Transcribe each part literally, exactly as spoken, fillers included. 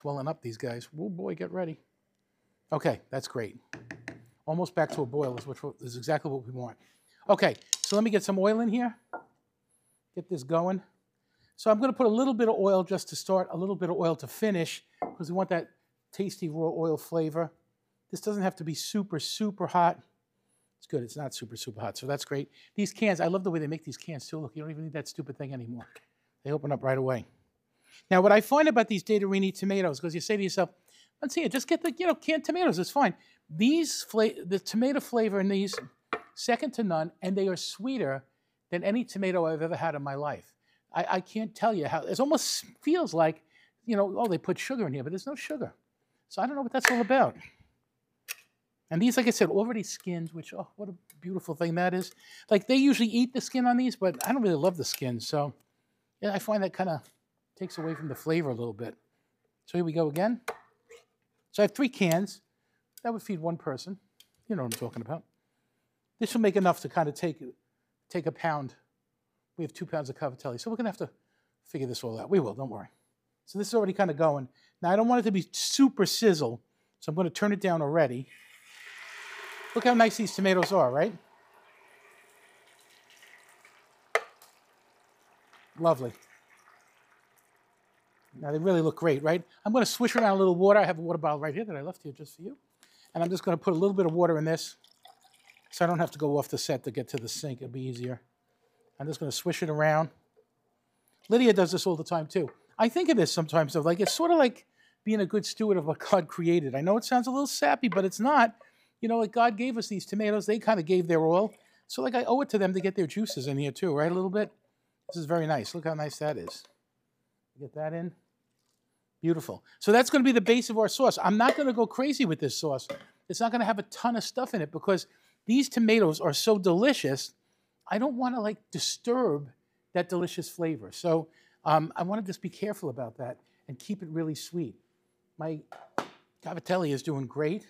Swelling up, these guys. Oh boy, get ready. Okay, that's great. Almost back to a boil, which is exactly what we want. Okay, so let me get some oil in here. Get this going. So I'm going to put a little bit of oil just to start, a little bit of oil to finish, because we want that tasty raw oil flavor. This doesn't have to be super, super hot. It's good. It's not super, super hot, so that's great. These cans, I love the way they make these cans too. Look, you don't even need that stupid thing anymore. They open up right away. Now, what I find about these Datarini tomatoes, because you say to yourself, let's see, just get the you know canned tomatoes. It's fine. These fla the tomato flavor in these, second to none, and they are sweeter than any tomato I've ever had in my life. I, I can't tell you how. It almost feels like, you know, oh, they put sugar in here, but there's no sugar. So I don't know what that's all about. And these, like I said, already skinned, which, oh, what a beautiful thing that is. Like, they usually eat the skin on these, but I don't really love the skin. So, yeah, I find that kind of takes away from the flavor a little bit. So here we go again. So I have three cans. That would feed one person. You know what I'm talking about. This will make enough to kind of take, take a pound. We have two pounds of cavatelli. So we're going to have to figure this all out. We will, don't worry. So this is already kind of going. Now, I don't want it to be super sizzle, so I'm going to turn it down already. Look how nice these tomatoes are, right? Lovely. Now, they really look great, right? I'm going to swish around a little water. I have a water bottle right here that I left here just for you. And I'm just going to put a little bit of water in this so I don't have to go off the set to get to the sink. It'll be easier. I'm just going to swish it around. Lydia does this all the time, too. I think of this sometimes, though. Like, it's sort of like being a good steward of what God created. I know it sounds a little sappy, but it's not. You know, like God gave us these tomatoes. They kind of gave their oil. So, like, I owe it to them to get their juices in here, too, right? A little bit. This is very nice. Look how nice that is. Get that in. Beautiful. So that's going to be the base of our sauce. I'm not going to go crazy with this sauce. It's not going to have a ton of stuff in it because these tomatoes are so delicious. I don't want to, like, disturb that delicious flavor. So um, I want to just be careful about that and keep it really sweet. My cavatelli is doing great.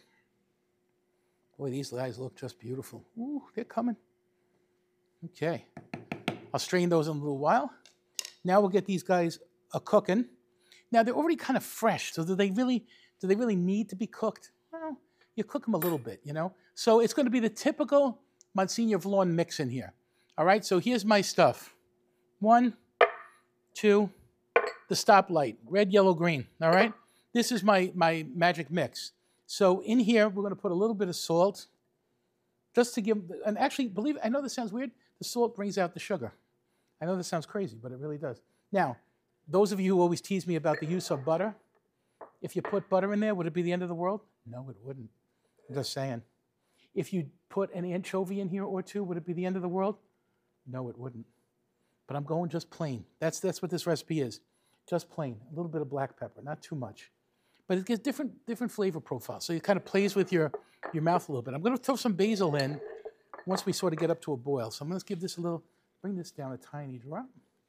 Boy, these guys look just beautiful. Ooh, they're coming. Okay. I'll strain those in a little while. Now we'll get these guys a cooking. Now they're already kind of fresh, so do they really do they really need to be cooked? Well, you cook them a little bit, you know. So it's going to be the typical Monsignor Vlon mix in here. All right. So here's my stuff. One, two, the stoplight, red, yellow, green. All right. This is my my magic mix. So in here we're going to put a little bit of salt, just to give. And actually, believe it, I know this sounds weird. The salt brings out the sugar. I know this sounds crazy, but it really does. Now, those of you who always tease me about the use of butter, if you put butter in there, would it be the end of the world? No, it wouldn't. I'm just saying. If you put an anchovy in here or two, would it be the end of the world? No, it wouldn't. But I'm going just plain. That's, that's what this recipe is. Just plain. A little bit of black pepper, not too much. But it gives different, different flavor profiles. So it kind of plays with your, your mouth a little bit. I'm going to throw some basil in once we sort of get up to a boil. So I'm going to give this a little, bring this down a tiny drop.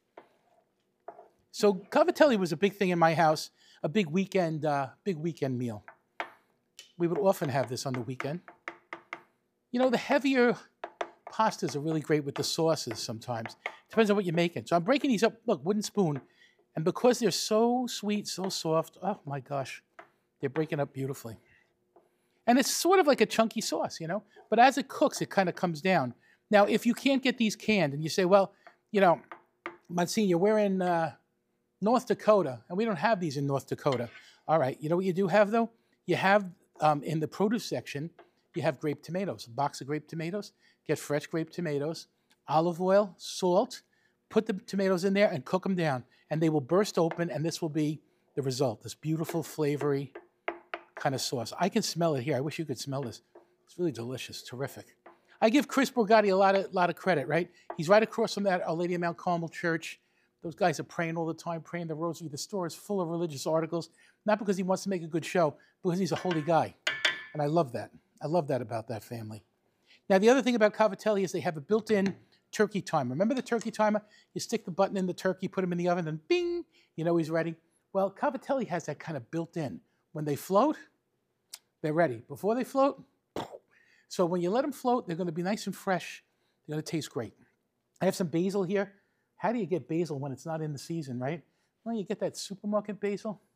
So cavatelli was a big thing in my house, a big weekend, uh, big weekend meal. We would often have this on the weekend. You know, the heavier pastas are really great with the sauces sometimes. Depends on what you're making. So I'm breaking these up, look, wooden spoon. And because they're so sweet, so soft, oh my gosh, they're breaking up beautifully. And it's sort of like a chunky sauce, you know? But as it cooks, it kind of comes down. Now, if you can't get these canned and you say, well, you know, Monsignor, we're in uh, North Dakota, and we don't have these in North Dakota. All right, you know what you do have, though? You have, um, in the produce section, you have grape tomatoes, a box of grape tomatoes. Get fresh grape tomatoes, olive oil, salt, put the tomatoes in there and cook them down. And they will burst open, and this will be the result, this beautiful, flavory kind of sauce. I can smell it here. I wish you could smell this. It's really delicious, terrific. I give Chris Borgatti a lot of, lot of credit, right? He's right across from that Our Lady of Mount Carmel church. Those guys are praying all the time, praying the rosary. The store is full of religious articles, not because he wants to make a good show, because he's a holy guy. And I love that. I love that about that family. Now, the other thing about cavatelli is they have a built-in turkey timer. Remember the turkey timer? You stick the button in the turkey, put him in the oven, and bing, you know he's ready. Well, cavatelli has that kind of built in. When they float, they're ready. Before they float, so when you let them float, they're going to be nice and fresh. They're going to taste great. I have some basil here. How do you get basil when it's not in the season, right? Well, you get that supermarket basil.